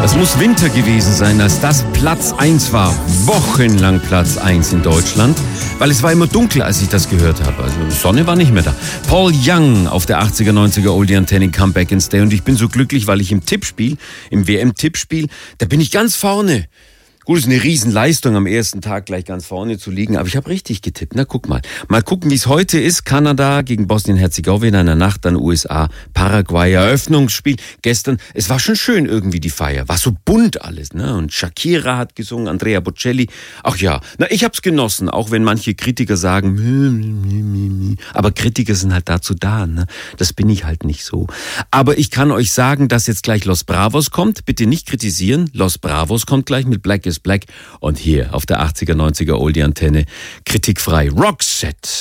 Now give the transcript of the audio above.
Es muss Winter gewesen sein, als das Platz 1 war. Wochenlang Platz 1 in Deutschland. Weil es war immer dunkel, als ich das gehört habe. Also Sonne war nicht mehr da. Paul Young auf der 80er, 90er Oldie Antenne Comeback and Stay. Und ich bin so glücklich, weil ich im Tippspiel, im WM-Tippspiel, da bin ich ganz vorne. Gut, es ist eine Riesenleistung, am ersten Tag gleich ganz vorne zu liegen, aber ich habe richtig getippt. Na, guck mal. Mal gucken, wie es heute ist. Kanada gegen Bosnien-Herzegowina in der Nacht, dann USA, Paraguay, Eröffnungsspiel. Gestern, es war schon schön irgendwie die Feier. War so bunt alles, ne? Und Shakira hat gesungen, Andrea Bocelli. Ach ja, na, ich hab's genossen, auch wenn manche Kritiker sagen, aber Kritiker sind halt dazu da, ne? Das bin ich halt nicht so. Aber ich kann euch sagen, dass jetzt gleich Los Bravos kommt. Bitte nicht kritisieren. Los Bravos kommt gleich mit Black is Black und hier auf der 80er, 90er Oldie Antenne kritikfrei Roxette.